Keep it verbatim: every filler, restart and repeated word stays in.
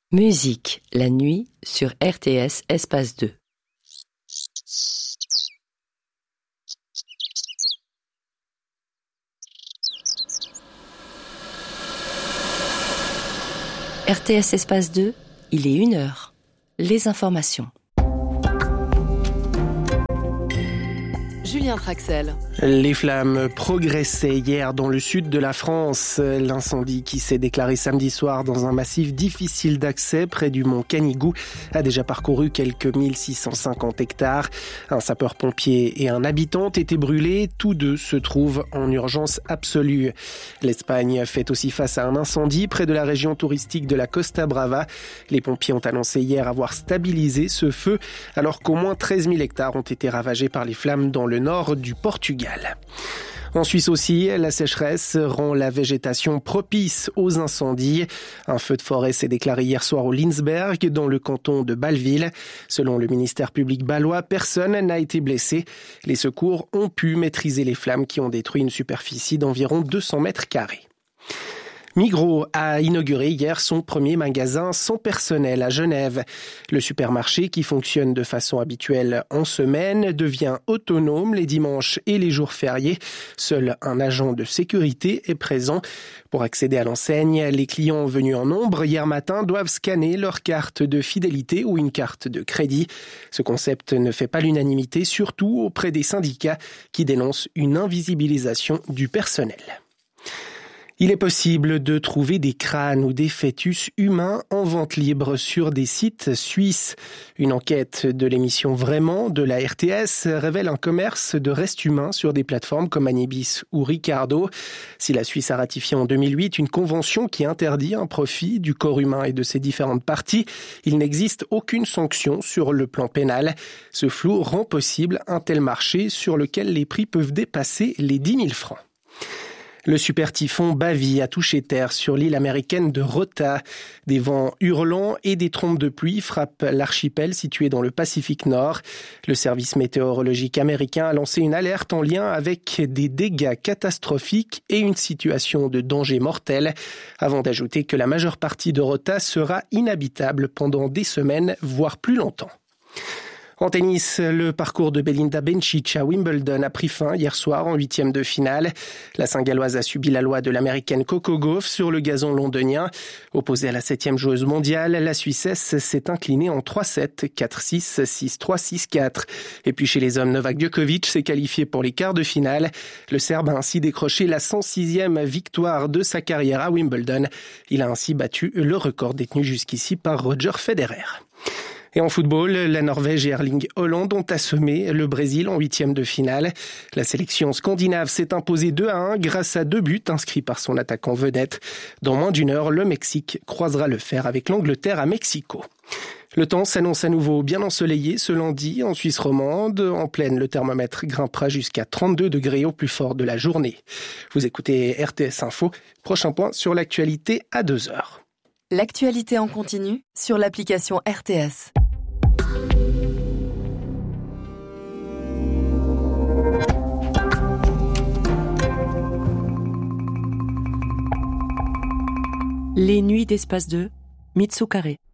Musique, la nuit, sur R T S Espace deux. R T S Espace deux, il est une heure. Les informations. Julien Traxel. Les flammes progressaient hier dans le sud de la France. L'incendie qui s'est déclaré samedi soir dans un massif difficile d'accès près du mont Canigou a déjà parcouru quelques mille six cent cinquante hectares. Un sapeur-pompier et un habitant ont été brûlés. Tous deux se trouvent en urgence absolue. L'Espagne fait aussi face à un incendie près de la région touristique de la Costa Brava. Les pompiers ont annoncé hier avoir stabilisé ce feu alors qu'au moins treize mille hectares ont été ravagés par les flammes dans le nord du Portugal. En Suisse aussi, la sécheresse rend la végétation propice aux incendies. Un feu de forêt s'est déclaré hier soir au Linsberg, dans le canton de Bâle-Ville. Selon le ministère public bâlois, personne n'a été blessé. Les secours ont pu maîtriser les flammes qui ont détruit une superficie d'environ deux cents mètres carrés. Migros a inauguré hier son premier magasin sans personnel à Genève. Le supermarché, qui fonctionne de façon habituelle en semaine, devient autonome les dimanches et les jours fériés. Seul un agent de sécurité est présent. Pour accéder à l'enseigne, les clients venus en nombre hier matin doivent scanner leur carte de fidélité ou une carte de crédit. Ce concept ne fait pas l'unanimité, surtout auprès des syndicats qui dénoncent une invisibilisation du personnel. Il est possible de trouver des crânes ou des fœtus humains en vente libre sur des sites suisses. Une enquête de l'émission Vraiment de la R T S révèle un commerce de restes humains sur des plateformes comme Anibis ou Ricardo. Si la Suisse a ratifié en deux mille huit une convention qui interdit un profit du corps humain et de ses différentes parties, il n'existe aucune sanction sur le plan pénal. Ce flou rend possible un tel marché sur lequel les prix peuvent dépasser les dix mille francs. Le super typhon Bavi a touché terre sur l'île américaine de Rota. Des vents hurlants et des trompes de pluie frappent l'archipel situé dans le Pacifique Nord. Le service météorologique américain a lancé une alerte en lien avec des dégâts catastrophiques et une situation de danger mortel, avant d'ajouter que la majeure partie de Rota sera inhabitable pendant des semaines, voire plus longtemps. En tennis, le parcours de Belinda Bencic à Wimbledon a pris fin hier soir en huitième de finale. La Saint-Galloise a subi la loi de l'américaine Coco Gauff sur le gazon londonien. Opposée à la septième joueuse mondiale, la Suissesse s'est inclinée en trois sept, quatre six, six trois, six quatre. Et puis chez les hommes, Novak Djokovic s'est qualifié pour les quarts de finale. Le Serbe a ainsi décroché la cent sixième victoire de sa carrière à Wimbledon. Il a ainsi battu le record détenu jusqu'ici par Roger Federer. Et en football, la Norvège et Erling Haaland ont assommé le Brésil en huitième de finale. La sélection scandinave s'est imposée deux à un grâce à deux buts inscrits par son attaquant vedette. Dans moins d'une heure, le Mexique croisera le fer avec l'Angleterre à Mexico. Le temps s'annonce à nouveau bien ensoleillé ce lundi en Suisse romande. En pleine, le thermomètre grimpera jusqu'à trente-deux degrés au plus fort de la journée. Vous écoutez R T S Info. Prochain point sur l'actualité à deux heures. L'actualité en continu sur l'application R T S. Les nuits d'Espace deux, Mitsu Carré.